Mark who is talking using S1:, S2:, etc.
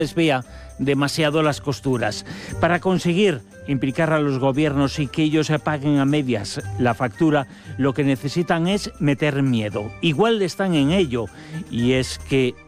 S1: desvía demasiado las costuras. Para conseguir implicar a los gobiernos y que ellos se paguen a medias la factura, lo que necesitan es meter miedo. Igual están en ello, y es que